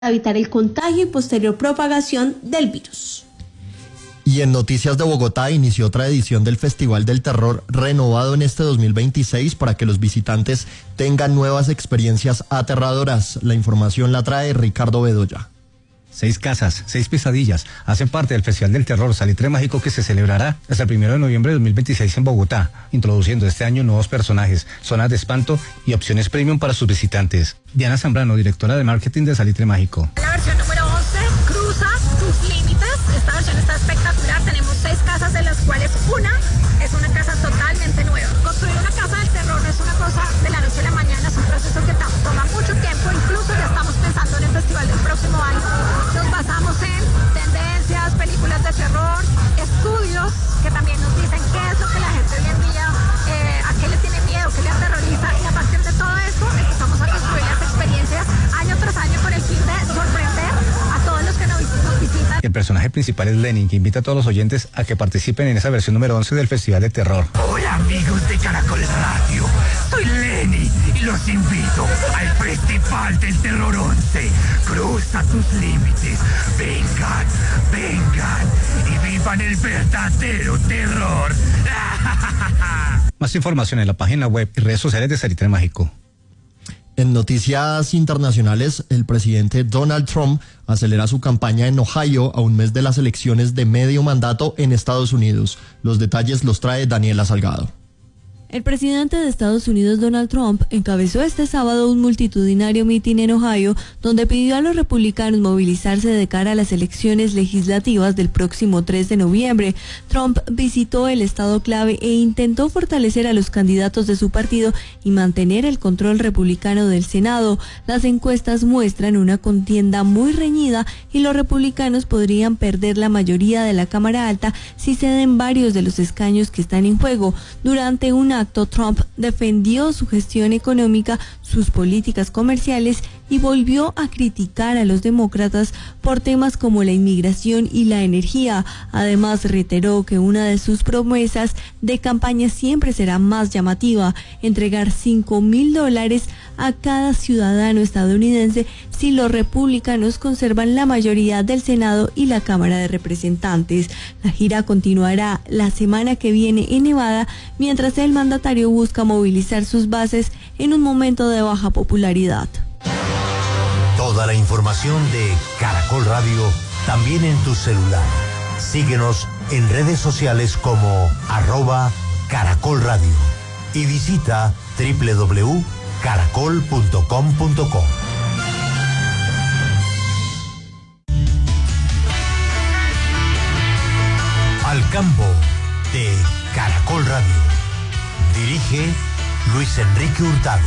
evitar el contagio y posterior propagación del virus. Y en Noticias de Bogotá inició otra edición del Festival del Terror renovado en este 2026 para que los visitantes tengan nuevas experiencias aterradoras. La información la trae Ricardo Bedoya. 6 casas, 6 pesadillas hacen parte del Festival del Terror Salitre Mágico que se celebrará hasta el 1 de noviembre de 2026 en Bogotá, introduciendo este año nuevos personajes, zonas de espanto y opciones premium para sus visitantes. Diana Zambrano, directora de marketing de Salitre Mágico. La versión número 11 cruza sus límites. Esta versión está espectacular. Tenemos 6 casas, de las cuales una es una casa totalmente nueva. Construir una casa del terror no es una cosa de la noche a la mañana, es un proceso que toma mucho tiempo. Incluso ya estamos pensando en el festival del próximo año. Nos basamos en tendencias, películas de terror, estudios que también nos dicen qué es lo que la gente hoy en día, a qué le tiene miedo, qué le aterroriza, y a partir de todo eso empezamos a construir las experiencias año tras año con el fin de sorprender a todos los que nos visitan. El personaje principal es Lenny, que invita a todos los oyentes a que participen en esa versión número 11 del Festival de Terror. Hola amigos de Caracol Radio, soy Lenny y los invito al Festival del Terror 11. Cruza tus límites, vengan, vengan y vivan el verdadero terror. Más información en la página web y redes sociales de Salitre Mágico. En noticias internacionales, el presidente Donald Trump acelera su campaña en Ohio a un mes de las elecciones de medio mandato en Estados Unidos. Los detalles los trae Daniela Salgado. El presidente de Estados Unidos, Donald Trump, encabezó este sábado un multitudinario mitin en Ohio, donde pidió a los republicanos movilizarse de cara a las elecciones legislativas del próximo 3 de noviembre. Trump visitó el estado clave e intentó fortalecer a los candidatos de su partido y mantener el control republicano del Senado. Las encuestas muestran una contienda muy reñida y los republicanos podrían perder la mayoría de la Cámara Alta si ceden varios de los escaños que están en juego. Durante una Trump defendió su gestión económica, sus políticas comerciales y volvió a criticar a los demócratas por temas como la inmigración y la energía. Además, reiteró que una de sus promesas de campaña siempre será más llamativa: entregar $5,000 a cada ciudadano estadounidense si los republicanos conservan la mayoría del Senado y la Cámara de Representantes. La gira continuará la semana que viene en Nevada, mientras el mandatario busca movilizar sus bases en un momento de baja popularidad. Toda la información de Caracol Radio también en tu celular. Síguenos en redes sociales como @Caracol Radio y visita www.caracol.com.co. Al campo de Caracol Radio. Dirige Luis Enrique Hurtado.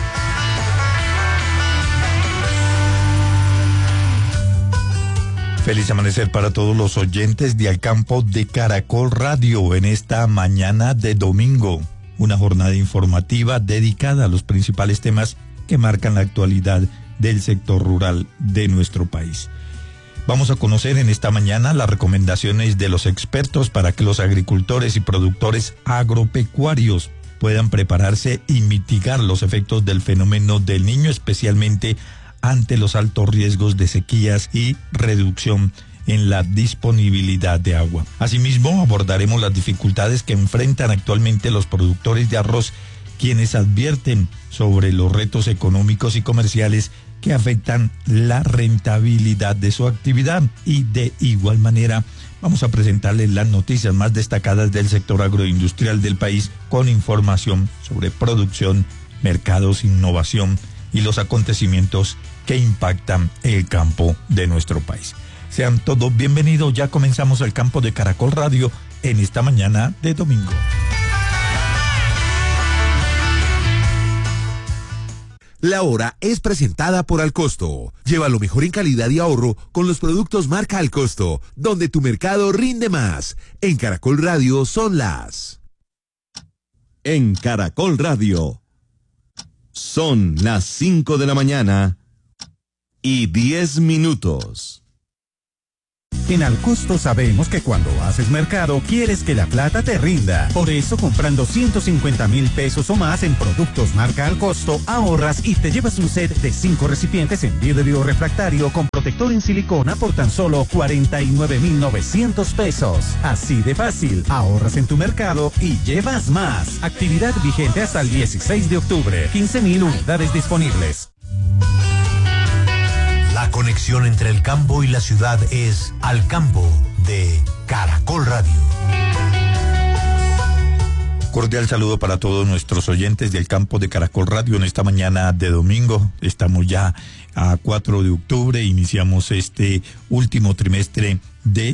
Feliz amanecer para todos los oyentes de Al Campo de Caracol Radio en esta mañana de domingo. Una jornada informativa dedicada a los principales temas que marcan la actualidad del sector rural de nuestro país. Vamos a conocer en esta mañana las recomendaciones de los expertos para que los agricultores y productores agropecuarios puedan prepararse y mitigar los efectos del fenómeno del Niño, especialmente ante los altos riesgos de sequías y reducción en la disponibilidad de agua. Asimismo, abordaremos las dificultades que enfrentan actualmente los productores de arroz, quienes advierten sobre los retos económicos y comerciales que afectan la rentabilidad de su actividad. Y de igual manera, vamos a presentarles las noticias más destacadas del sector agroindustrial del país, con información sobre producción, mercados, innovación y los acontecimientos que impactan el campo de nuestro país. Sean todos bienvenidos, ya comenzamos el Campo de Caracol Radio en esta mañana de domingo. La hora es presentada por Alcosto. Lleva lo mejor en calidad y ahorro con los productos marca Alcosto, donde tu mercado rinde más. En Caracol Radio son las... En Caracol Radio son las 5 de la mañana y 10 minutos. En Alcosto sabemos que cuando haces mercado quieres que la plata te rinda. Por eso, comprando 150.000 pesos o más en productos marca Alcosto, ahorras y te llevas un set de 5 recipientes en vidrio refractario con protector en silicona por tan solo 49.900 pesos. Así de fácil, ahorras en tu mercado y llevas más. Actividad vigente hasta el 16 de octubre. 15.000 unidades disponibles. La conexión entre el campo y la ciudad es Al Campo de Caracol Radio. Cordial saludo para todos nuestros oyentes del campo de Caracol Radio en esta mañana de domingo. Estamos ya a 4 de octubre, iniciamos este último trimestre de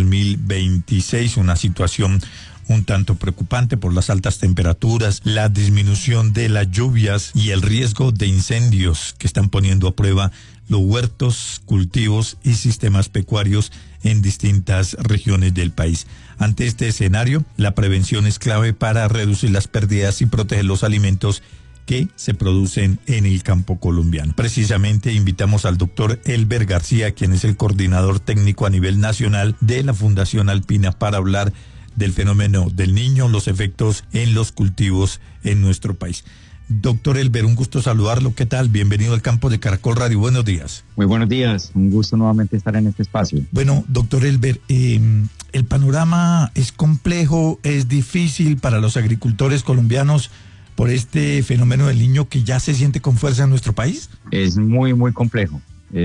2026, una situación un tanto preocupante por las altas temperaturas, la disminución de las lluvias y el riesgo de incendios que están poniendo a prueba los huertos, cultivos y sistemas pecuarios en distintas regiones del país. Ante este escenario, la prevención es clave para reducir las pérdidas y proteger los alimentos que se producen en el campo colombiano. Precisamente invitamos al doctor Elber García, quien es el coordinador técnico a nivel nacional de la Fundación Alpina, para hablar del fenómeno del Niño, los efectos en los cultivos en nuestro país. Doctor Elber, un gusto saludarlo. ¿Qué tal? Bienvenido al campo de Caracol Radio. Buenos días. Muy buenos días. Un gusto nuevamente estar en este espacio. Bueno, doctor Elber, el panorama es complejo, es difícil para los agricultores colombianos por este fenómeno del Niño que ya se siente con fuerza en nuestro país. Es muy, muy complejo.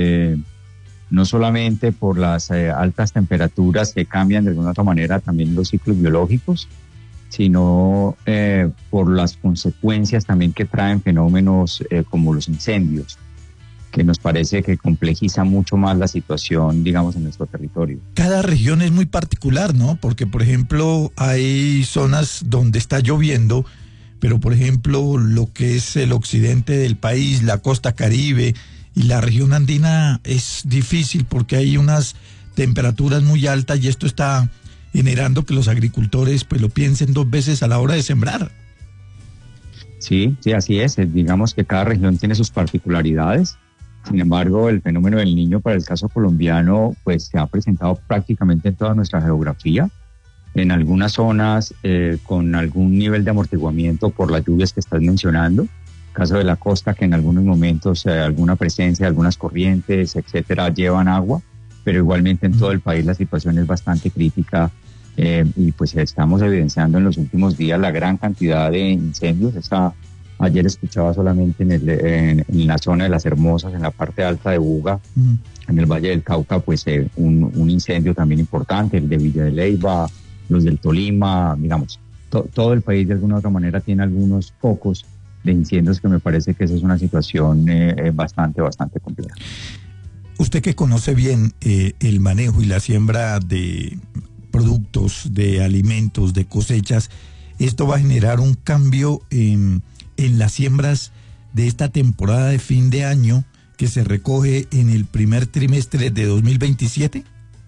No solamente por las altas temperaturas que cambian de alguna otra manera también los ciclos biológicos, sino por las consecuencias también que traen fenómenos como los incendios, que nos parece que complejiza mucho más la situación, digamos, en nuestro territorio. Cada región es muy particular, ¿no? Porque, por ejemplo, hay zonas donde está lloviendo, pero, por ejemplo, lo que es el occidente del país, la costa Caribe y la región andina es difícil porque hay unas temperaturas muy altas y esto está generando que los agricultores pues lo piensen 2 veces a la hora de sembrar. Sí, así es. Digamos que cada región tiene sus particularidades. Sin embargo, el fenómeno del Niño para el caso colombiano pues se ha presentado prácticamente en toda nuestra geografía. En algunas zonas con algún nivel de amortiguamiento por las lluvias que estás mencionando. Caso de la costa, que en algunos momentos alguna presencia, algunas corrientes, etcétera, llevan agua, pero igualmente en todo el país la situación es bastante crítica y pues estamos evidenciando en los últimos días la gran cantidad de incendios. Ayer escuchaba solamente en la zona de Las Hermosas, en la parte alta de Buga, en el Valle del Cauca, pues un incendio también importante, el de Villa de Leyva, los del Tolima, digamos, todo el país de alguna u otra manera tiene algunos focos de incendios que me parece que esa es una situación bastante compleja. Usted que conoce bien el manejo y la siembra de productos, de alimentos, de cosechas, ¿esto va a generar un cambio en las siembras de esta temporada de fin de año que se recoge en el primer trimestre de 2027?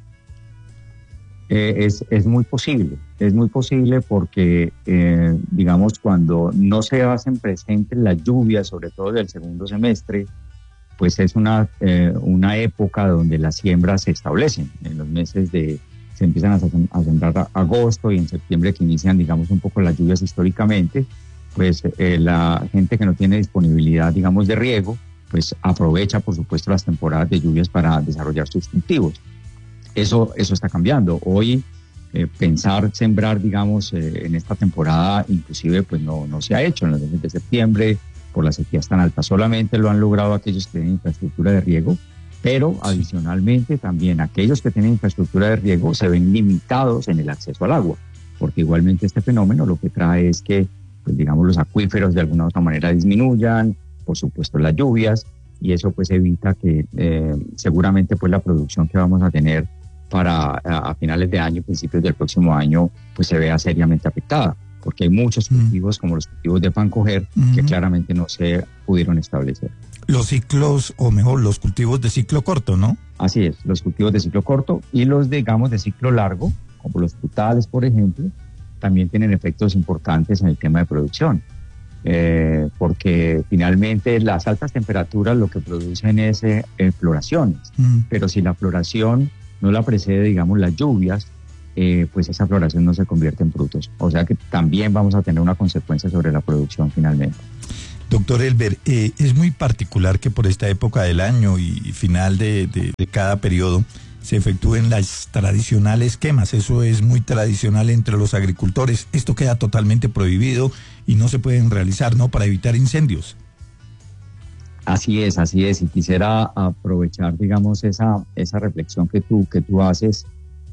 Es muy posible porque, digamos, cuando no se hacen presentes las lluvias, sobre todo del segundo semestre, pues es una época donde las siembras se establecen. En los meses se empiezan a sembrar agosto y en septiembre que inician, digamos, un poco las lluvias históricamente, pues la gente que no tiene disponibilidad, digamos, de riego, pues aprovecha, por supuesto, las temporadas de lluvias para desarrollar sus cultivos. Eso está cambiando. Hoy pensar sembrar, digamos, en esta temporada inclusive pues no se ha hecho en los meses de septiembre por las sequías tan altas. Solamente lo han logrado aquellos que tienen infraestructura de riego, pero adicionalmente también aquellos que tienen infraestructura de riego se ven limitados en el acceso al agua, porque igualmente este fenómeno lo que trae es que, pues digamos, los acuíferos de alguna u otra manera disminuyan, por supuesto las lluvias, y eso pues evita que seguramente pues la producción que vamos a tener para a finales de año, principios del próximo año, pues se vea seriamente afectada, porque hay muchos cultivos como los cultivos de pancoger que claramente no se pudieron establecer. Los ciclos, o mejor, los cultivos de ciclo corto, ¿no? Así es, los cultivos de ciclo corto y los, digamos, de ciclo largo, como los frutales, por ejemplo, también tienen efectos importantes en el tema de producción, porque finalmente las altas temperaturas lo que producen es floraciones, pero si la floración no la precede, digamos, las lluvias, pues esa floración no se convierte en frutos. O sea que también vamos a tener una consecuencia sobre la producción finalmente. Doctor Elber, es muy particular que por esta época del año y final de cada periodo se efectúen las tradicionales quemas. Eso es muy tradicional entre los agricultores. Esto queda totalmente prohibido y no se pueden realizar, ¿no?, para evitar incendios. Así es. Y quisiera aprovechar, digamos, esa reflexión que tú haces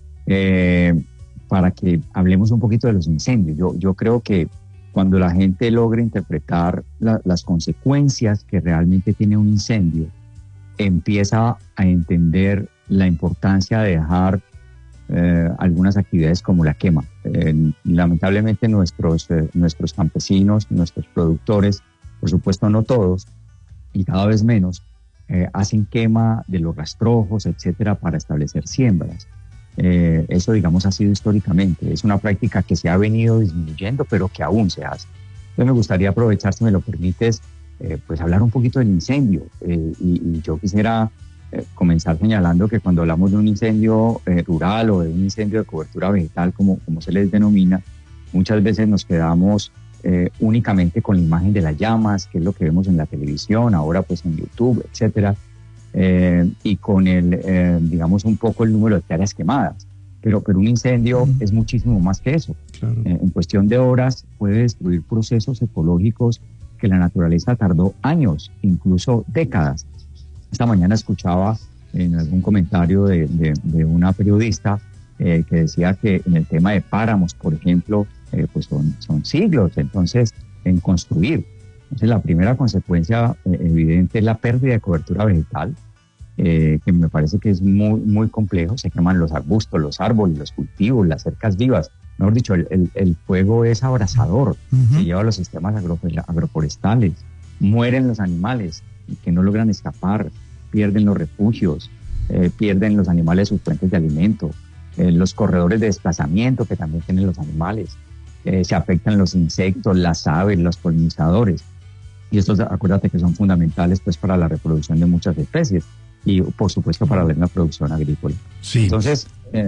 para que hablemos un poquito de los incendios. Yo creo que cuando la gente logra interpretar las consecuencias que realmente tiene un incendio, empieza a entender la importancia de dejar algunas actividades como la quema. Lamentablemente nuestros campesinos, nuestros productores, por supuesto no todos, y cada vez menos, hacen quema de los rastrojos, etcétera, para establecer siembras. Eso, digamos, ha sido históricamente. Es una práctica que se ha venido disminuyendo, pero que aún se hace. Entonces me gustaría aprovechar, si me lo permites, pues hablar un poquito del incendio. Y yo quisiera comenzar señalando que cuando hablamos de un incendio rural o de un incendio de cobertura vegetal, como se les denomina, muchas veces nos quedamos únicamente con la imagen de las llamas, que es lo que vemos en la televisión, ahora pues en YouTube, etcétera, y con digamos, un poco el número de hectáreas quemadas. Pero un incendio es muchísimo más que eso. Claro. En cuestión de horas puede destruir procesos ecológicos que la naturaleza tardó años, incluso décadas. Esta mañana escuchaba en algún comentario de una periodista que decía que en el tema de páramos, por ejemplo, pues son siglos, entonces, en construir. Entonces, la primera consecuencia evidente es la pérdida de cobertura vegetal, que me parece que es muy, muy complejo. Se queman los arbustos, los árboles, los cultivos, las cercas vivas. Mejor dicho, el fuego es abrasador, se lleva a los sistemas agroforestales, mueren los animales que no logran escapar, pierden los refugios, pierden los animales sus fuentes de alimento, los corredores de desplazamiento que también tienen los animales, se afectan los insectos, las aves, los polinizadores, y estos, acuérdate que son fundamentales pues para la reproducción de muchas especies y por supuesto para la producción agrícola. Sí. Entonces,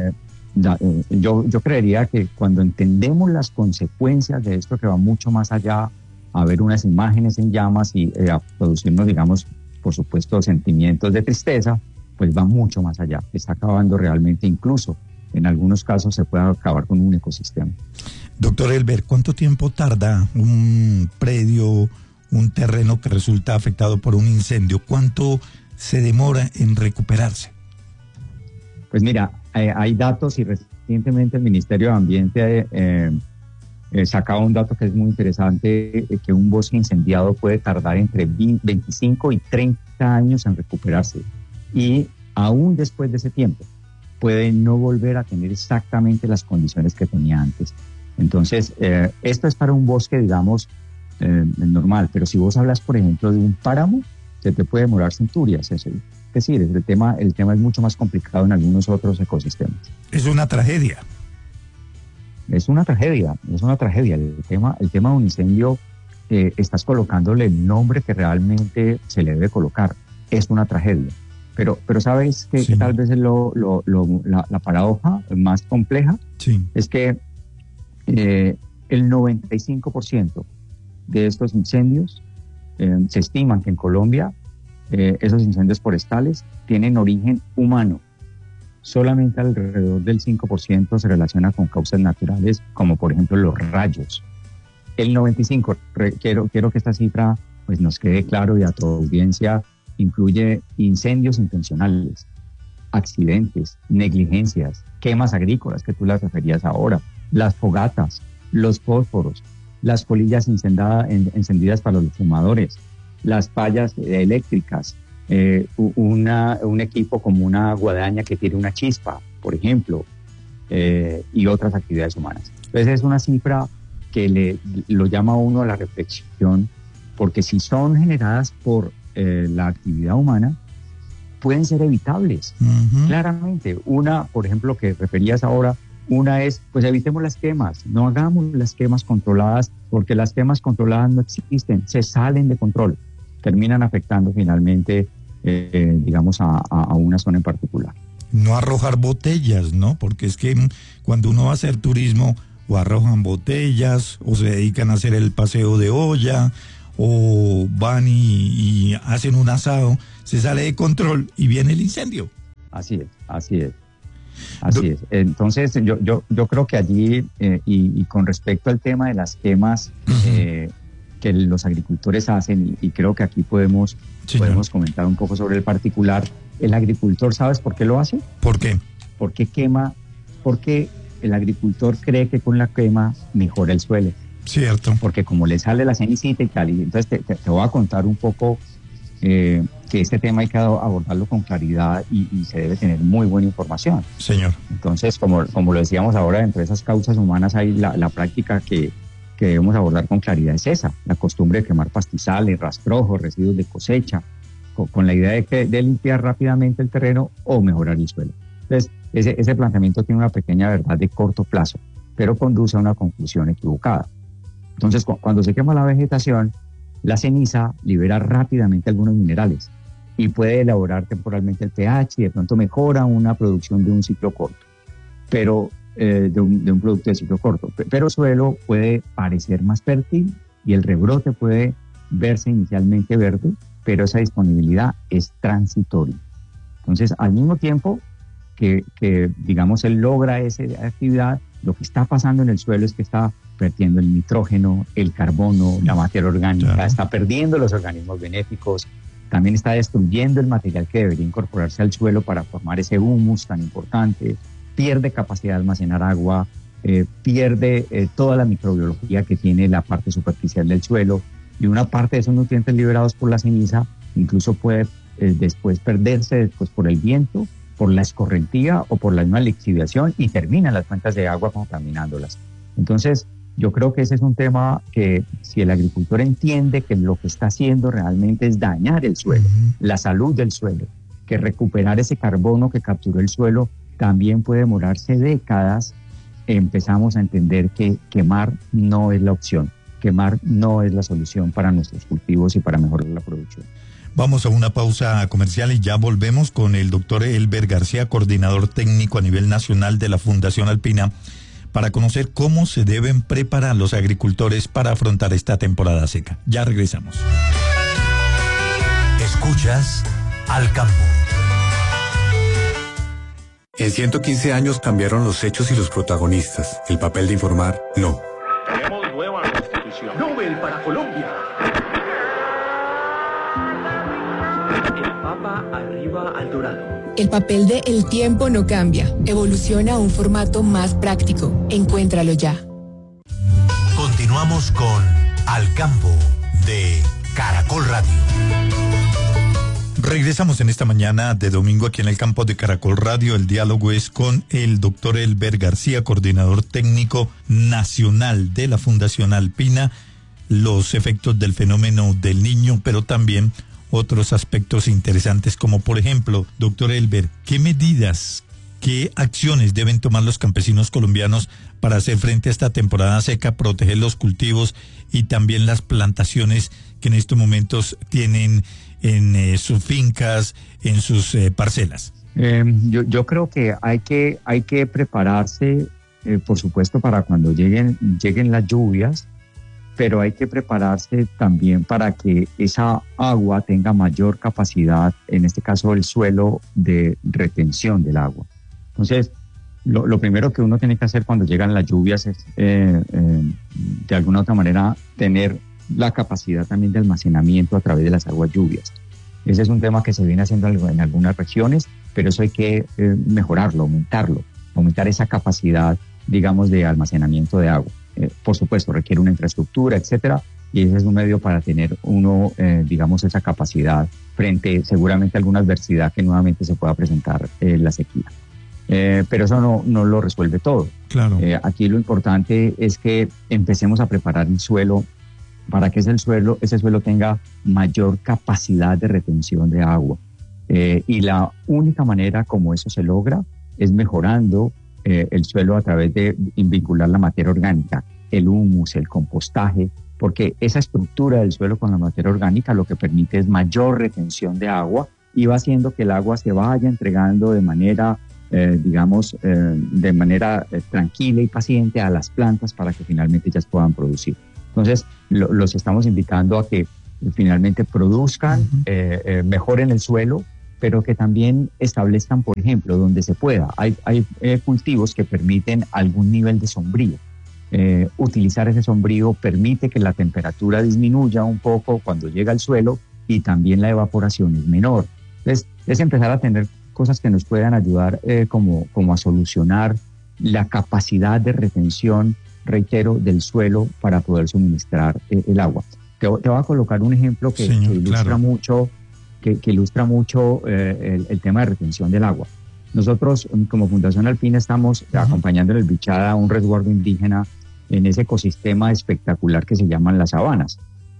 yo creería que cuando entendemos las consecuencias de esto, que va mucho más allá a ver unas imágenes en llamas y a producirnos, digamos, por supuesto, sentimientos de tristeza, pues va mucho más allá. Está acabando realmente, incluso en algunos casos se puede acabar con un ecosistema. Doctor Elber, ¿cuánto tiempo tarda un predio, un terreno que resulta afectado por un incendio? ¿Cuánto se demora en recuperarse? Pues mira, hay datos y recientemente el Ministerio de Ambiente sacaba un dato que es muy interesante, que un bosque incendiado puede tardar entre 25 y 30 años en recuperarse. Y aún después de ese tiempo puede no volver a tener exactamente las condiciones que tenía antes. Entonces, esto es para un bosque, digamos, normal. Pero si vos hablas, por ejemplo, de un páramo, se te puede demorar centurias. Es decir, el tema es mucho más complicado en algunos otros ecosistemas. Es una tragedia. Es una tragedia. El tema de un incendio, estás colocándole el nombre que realmente se le debe colocar. Es una tragedia. Pero ¿sabes que sí, tal vez es la paradoja más compleja? Sí. Es que el 95% de estos incendios, se estiman que en Colombia esos incendios forestales tienen origen humano. Solamente alrededor del 5% se relaciona con causas naturales, como por ejemplo los rayos. El 95%, quiero que esta cifra pues nos quede claro, y a tu audiencia, incluye incendios intencionales, accidentes, negligencias, quemas agrícolas, que tú las referías ahora, las fogatas, los fósforos, las colillas encendidas para los fumadores, las fallas eléctricas, un equipo como una guadaña que tiene una chispa, por ejemplo, y otras actividades humanas. Entonces es una cifra que lo llama a uno a la reflexión, porque si son generadas por la actividad humana, pueden ser evitables. Claramente. Una, por ejemplo, que referías ahora, una es, pues evitemos las quemas, no hagamos las quemas controladas, porque las quemas controladas no existen, se salen de control, terminan afectando finalmente, digamos, a una zona en particular. no arrojar botellas, ¿no? Porque es que cuando uno va a hacer turismo, o arrojan botellas, o se dedican a hacer el paseo de olla, o van y hacen un asado, se sale de control y viene el incendio. Así es. Entonces, yo creo que allí, y con respecto al tema de las quemas que los agricultores hacen, y creo que aquí podemos comentar un poco sobre el particular, el agricultor, ¿sabes por qué lo hace? ¿Por qué? Porque quema, porque el agricultor cree que con la quema mejora el suelo. Cierto. Porque como le sale la cenicita y tal, y entonces te voy a contar un poco que este tema hay que abordarlo con claridad y se debe tener muy buena información. Señor. Entonces, como lo decíamos ahora, entre esas causas humanas hay la práctica que debemos abordar con claridad es esa, la costumbre de quemar pastizales, rastrojos, residuos de cosecha, con la idea de limpiar rápidamente el terreno o mejorar el suelo. Entonces, ese planteamiento tiene una pequeña verdad de corto plazo, pero conduce a una conclusión equivocada. Entonces, cuando se quema la vegetación, la ceniza libera rápidamente algunos minerales y puede elaborar temporalmente el pH y de pronto mejora una producción de un ciclo corto, pero de un producto de ciclo corto. Pero el suelo puede parecer más fértil y el rebrote puede verse inicialmente verde, pero esa disponibilidad es transitoria. Entonces, al mismo tiempo que digamos, él logra esa actividad, lo que está pasando en el suelo es que está perdiendo el nitrógeno, el carbono, la materia orgánica, está perdiendo los organismos benéficos, también está destruyendo el material que debería incorporarse al suelo para formar ese humus tan importante, pierde capacidad de almacenar agua, pierde toda la microbiología que tiene la parte superficial del suelo, y una parte de esos nutrientes liberados por la ceniza incluso puede después perderse por el viento, por la escorrentía o por la misma lixiviación, y terminan las fuentes de agua contaminándolas. Entonces, yo creo que ese es un tema que si el agricultor entiende que lo que está haciendo realmente es dañar el suelo, la salud del suelo, que recuperar ese carbono que capturó el suelo también puede demorarse décadas, empezamos a entender que quemar no es la opción, quemar no es la solución para nuestros cultivos y para mejorar la producción. Vamos a una pausa comercial y ya volvemos con el doctor Elber García, coordinador técnico a nivel nacional de la Fundación Alpina, para conocer cómo se deben preparar los agricultores para afrontar esta temporada seca. Ya regresamos. Escuchas Al Campo. En 115 años cambiaron los hechos y los protagonistas. El papel de informar, no. Tenemos nueva constitución. Nobel para Colombia. El Papa arriba al dorado. El papel de El Tiempo no cambia. Evoluciona a un formato más práctico. Encuéntralo ya. Continuamos con Al Campo de Caracol Radio. Regresamos en esta mañana de domingo aquí en el campo de Caracol Radio. El diálogo es con el doctor Elber García, coordinador técnico nacional de la Fundación Alpina, los efectos del fenómeno del Niño, pero también otros aspectos interesantes como, por ejemplo, doctor Elber, ¿qué medidas, qué acciones deben tomar los campesinos colombianos para hacer frente a esta temporada seca, proteger los cultivos y también las plantaciones que en estos momentos tienen en sus fincas, en sus parcelas? Yo creo que hay que prepararse, por supuesto, para cuando lleguen las lluvias, pero hay que prepararse también para que esa agua tenga mayor capacidad, en este caso el suelo, de retención del agua. Entonces, lo primero que uno tiene que hacer cuando llegan las lluvias es, de alguna otra manera, tener la capacidad también de almacenamiento a través de las aguas lluvias. Ese es un tema que se viene haciendo en algunas regiones, pero eso hay que mejorarlo, aumentar esa capacidad, digamos, de almacenamiento de agua. Por supuesto, requiere una infraestructura, etcétera, y ese es un medio para tener uno, digamos, esa capacidad frente seguramente a alguna adversidad que nuevamente se pueda presentar la sequía. Pero eso no lo resuelve todo. Claro. Aquí lo importante es que empecemos a preparar el suelo para que ese suelo tenga mayor capacidad de retención de agua. Y la única manera como eso se logra es mejorando el suelo a través de vincular la materia orgánica, el humus, el compostaje, porque esa estructura del suelo con la materia orgánica lo que permite es mayor retención de agua y va haciendo que el agua se vaya entregando de manera, tranquila y paciente a las plantas para que finalmente ellas puedan producir. Entonces, los estamos invitando a que finalmente produzcan, mejoren el suelo, pero que también establezcan, por ejemplo, donde se pueda. Hay cultivos que permiten algún nivel de sombrío. Utilizar ese sombrío permite que la temperatura disminuya un poco cuando llega al suelo y también la evaporación es menor. Entonces, es empezar a tener cosas que nos puedan ayudar como a solucionar la capacidad de retención, reitero, del suelo para poder suministrar el agua. Te voy a colocar un ejemplo que ilustra mucho, que ilustra mucho el tema de retención del agua. Nosotros, como Fundación Alpina, estamos acompañando en el Bichada a un resguardo indígena en ese ecosistema espectacular que se llaman las sabanas,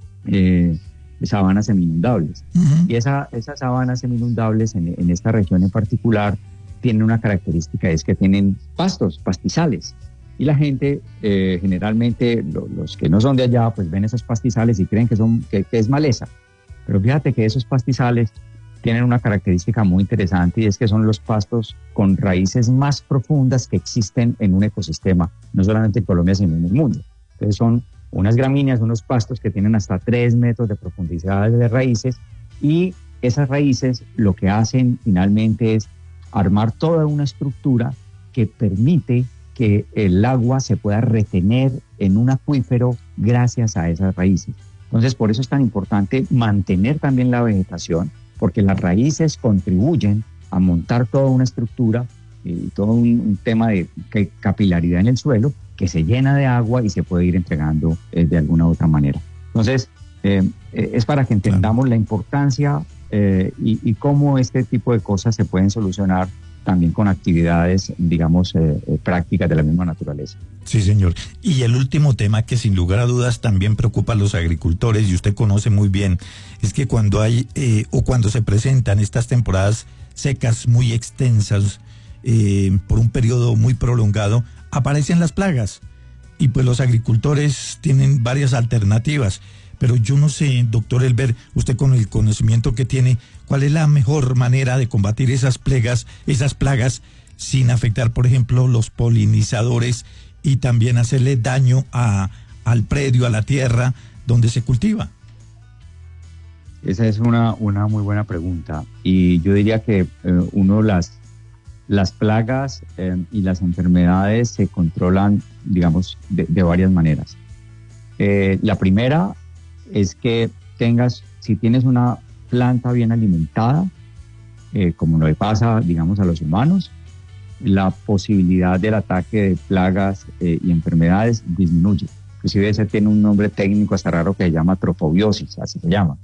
sabanas seminundables. Y esas sabanas seminundables en esta región en particular tienen una característica, es que tienen pastizales. Y la gente, generalmente, los que no son de allá, pues ven esos pastizales y creen que es maleza. Pero fíjate que esos pastizales tienen una característica muy interesante y es que son los pastos con raíces más profundas que existen en un ecosistema, no solamente en Colombia, sino en el mundo. Entonces son unas gramíneas, unos pastos que tienen hasta 3 metros de profundidad de raíces, y esas raíces lo que hacen finalmente es armar toda una estructura que permite que el agua se pueda retener en un acuífero gracias a esas raíces. Entonces, por eso es tan importante mantener también la vegetación, porque las raíces contribuyen a montar toda una estructura y todo un tema de capilaridad en el suelo que se llena de agua y se puede ir entregando de alguna u otra manera. Entonces, es para que entendamos la importancia y cómo este tipo de cosas se pueden solucionar también con actividades, digamos, prácticas de la misma naturaleza. Sí, señor. Y el último tema que sin lugar a dudas también preocupa a los agricultores, y usted conoce muy bien, es que cuando hay cuando se presentan estas temporadas secas muy extensas por un periodo muy prolongado, aparecen las plagas. Y pues los agricultores tienen varias alternativas. Pero yo no sé, doctor Elber, usted con el conocimiento que tiene, ¿cuál es la mejor manera de combatir esas plagas sin afectar, por ejemplo, los polinizadores y también hacerle daño al predio, a la tierra donde se cultiva? Esa es una muy buena pregunta. Y yo diría que las plagas y las enfermedades se controlan, digamos, de varias maneras. La primera es que si tienes una planta bien alimentada, como no le pasa, digamos, a los humanos, la posibilidad del ataque de plagas y enfermedades disminuye. Inclusive ese tiene un nombre técnico hasta raro que se llama tropobiosis, así se llama.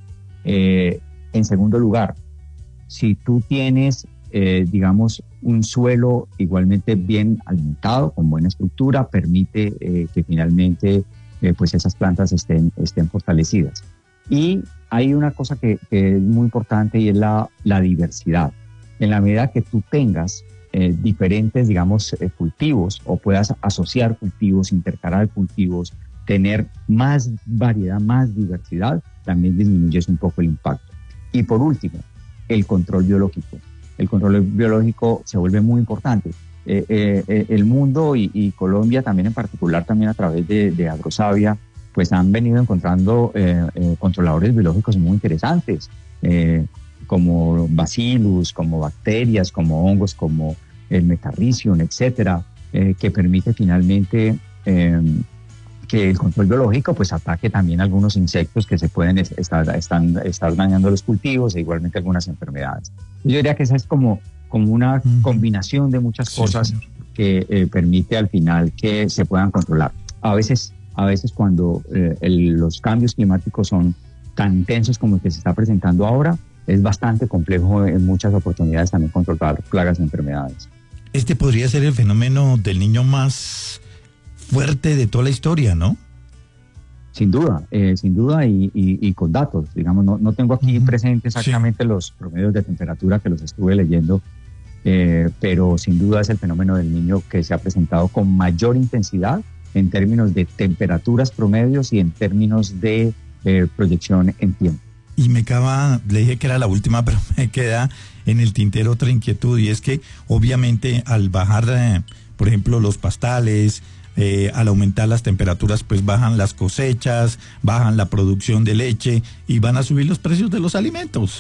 En segundo lugar, si tú tienes, digamos, un suelo igualmente bien alimentado, con buena estructura, permite que finalmente pues esas plantas estén fortalecidas. Y hay una cosa que es muy importante y es la diversidad. En la medida que tú tengas diferentes, digamos, cultivos, o puedas asociar cultivos, intercalar cultivos, tener más variedad, más diversidad, también disminuyes un poco el impacto. Y por último, el control biológico. El control biológico se vuelve muy importante. El mundo y Colombia también en particular, también a través de Agrosavia, pues han venido encontrando controladores biológicos muy interesantes, como bacillus, como bacterias, como hongos, como el metarricium, etcétera, que permite finalmente que el control biológico pues ataque también algunos insectos que se pueden estar dañando los cultivos, e igualmente algunas enfermedades. Yo diría que esa es como una combinación de muchas cosas que permite al final que se puedan controlar. A veces cuando los cambios climáticos son tan intensos como el que se está presentando ahora, es bastante complejo en muchas oportunidades también controlar plagas y enfermedades. Este podría ser el fenómeno del niño más fuerte de toda la historia, ¿no? Sin duda, y con datos. Digamos, no tengo aquí presente exactamente los promedios de temperatura, que los estuve leyendo, pero sin duda es el fenómeno del niño que se ha presentado con mayor intensidad en términos de temperaturas promedios y en términos de proyección en tiempo. Y le dije que era la última, pero me queda en el tintero otra inquietud, y es que obviamente al bajar, por ejemplo, los pastales, al aumentar las temperaturas, pues bajan las cosechas, bajan la producción de leche y van a subir los precios de los alimentos.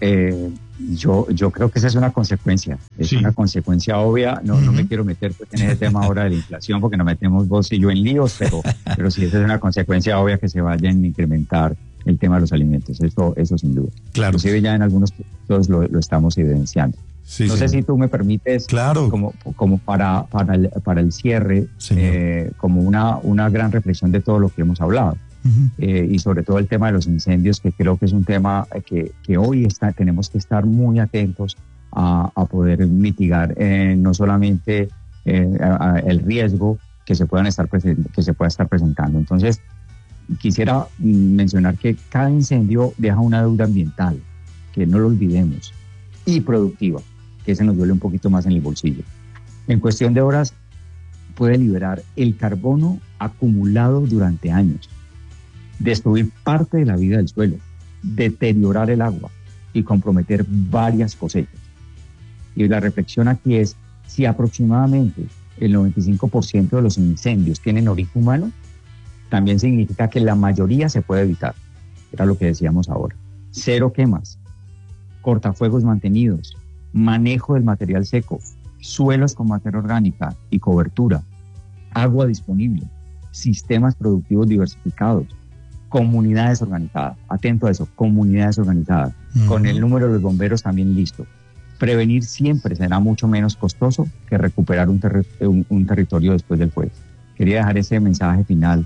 Yo creo que esa es una consecuencia, una consecuencia obvia. No me quiero meter en ese tema ahora de la inflación, porque nos metemos vos y yo en líos, pero sí, esa es una consecuencia obvia, que se vayan a incrementar el tema de los alimentos, eso sin duda. Claro. Inclusive ya en algunos puntos lo estamos evidenciando. Sí, no sé si tú me permites, claro, como para el cierre, como una gran reflexión de todo lo que hemos hablado. Y sobre todo el tema de los incendios, que creo que es un tema que hoy tenemos que estar muy atentos a poder mitigar, no solamente el riesgo que se pueda estar presentando. Entonces, quisiera mencionar que cada incendio deja una deuda ambiental, que no lo olvidemos, y productiva, que se nos duele un poquito más en el bolsillo. En cuestión de horas puede liberar el carbono acumulado durante años, destruir parte de la vida del suelo, deteriorar el agua y comprometer varias cosechas. Y la reflexión aquí es, si aproximadamente el 95% de los incendios tienen origen humano, también significa que la mayoría se puede evitar. Era lo que decíamos ahora. 0 quemas, cortafuegos mantenidos, manejo del material seco, suelos con materia orgánica y cobertura, agua disponible, sistemas productivos diversificados, comunidades organizadas. Atento a eso, comunidades organizadas, con el número de los bomberos también listo. Prevenir siempre será mucho menos costoso que recuperar un territorio después del fuego. Quería dejar ese mensaje final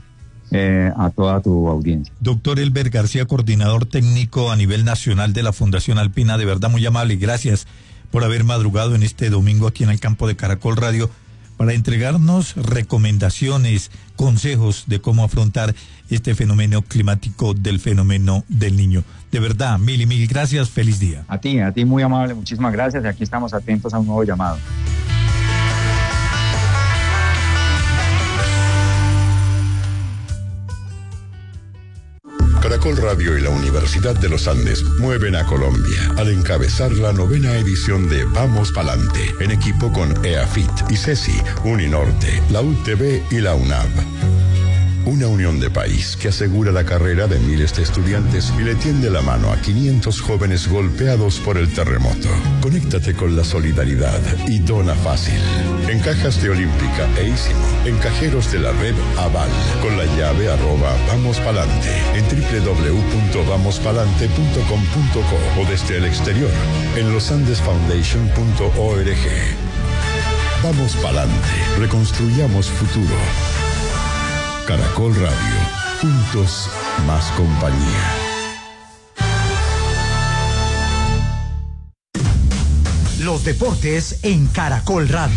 a toda tu audiencia. Doctor Elber García, coordinador técnico a nivel nacional de la Fundación Alpina, de verdad muy amable y gracias por haber madrugado en este domingo aquí en el campo de Caracol Radio para entregarnos recomendaciones, consejos de cómo afrontar este fenómeno climático del fenómeno del Niño. De verdad, mil y mil gracias, feliz día. A ti muy amable, muchísimas gracias, y aquí estamos atentos a un nuevo llamado. Caracol Radio y la Universidad de los Andes mueven a Colombia al encabezar la 9ª edición de Vamos Palante, en equipo con EAFIT, ICESI, Uninorte, la UTB y la UNAV. Una unión de país que asegura la carrera de miles de estudiantes y le tiende la mano a 500 jóvenes golpeados por el terremoto. Conéctate con la solidaridad y dona fácil. En cajas de Olímpica e Ísimo, en cajeros de la red Aval, con la llave @vamospalante, en www.vamospalante.com.co o desde el exterior, en losandesfoundation.org. Vamos Palante, reconstruyamos futuro. Caracol Radio, juntos más compañía. Los deportes en Caracol Radio.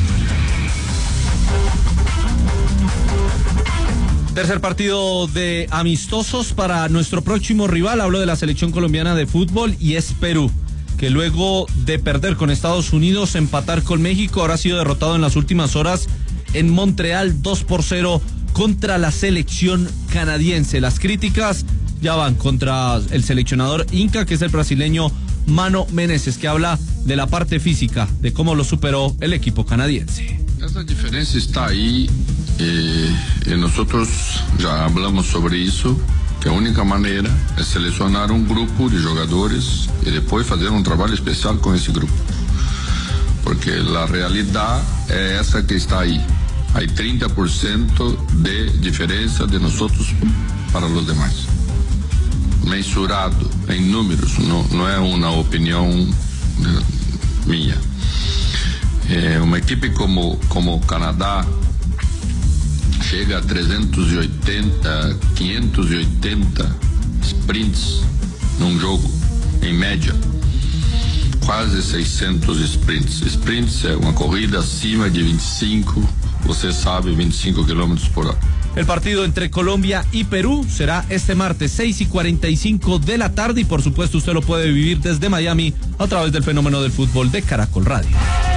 Tercer partido de amistosos para nuestro próximo rival. Hablo de la selección colombiana de fútbol y es Perú, que luego de perder con Estados Unidos, empatar con México, ahora ha sido derrotado en las últimas horas en Montreal 2-0 contra la selección canadiense. Las críticas ya van contra el seleccionador Inca, que es el brasileño Mano Menezes, que habla de la parte física, de cómo lo superó el equipo canadiense. Esa diferencia está ahí, y nosotros ya hablamos sobre eso, que a única manera es seleccionar un grupo de jugadores y después hacer un trabajo especial con ese grupo, porque la realidad es esa que está ahí. Hay 30% de diferencia de nosotros para los demás. Mensurado en números, no es una opinión mía. Una equipe como Canadá llega a 380, 580 sprints num jogo, em média. Quase 600 sprints. Sprints é uma corrida acima de 25, você sabe, 25 kilómetros por hora. El partido entre Colombia y Perú será este martes 6:45 de la tarde, y por supuesto usted lo puede vivir desde Miami a través del fenómeno del fútbol de Caracol Radio.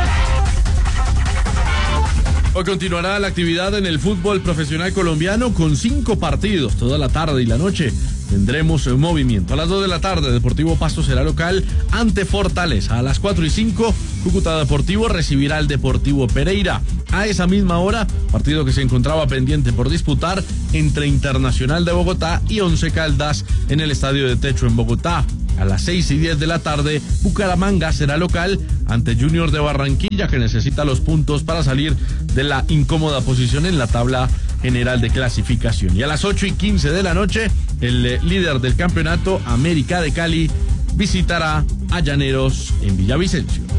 Hoy continuará la actividad en el fútbol profesional colombiano con 5 partidos toda la tarde y la noche. tendremos movimiento. A las 2 de la tarde, Deportivo Pasto será local ante Fortaleza. A las 4:05, Cúcuta Deportivo recibirá al Deportivo Pereira. A esa misma hora, partido que se encontraba pendiente por disputar entre Internacional de Bogotá y Once Caldas en el Estadio de Techo en Bogotá. A las 6:10 de la tarde, Bucaramanga será local ante Junior de Barranquilla, que necesita los puntos para salir de la incómoda posición en la tabla general de clasificación. Y a las 8:15 de la noche, el líder del campeonato, América de Cali, visitará a Llaneros en Villavicencio.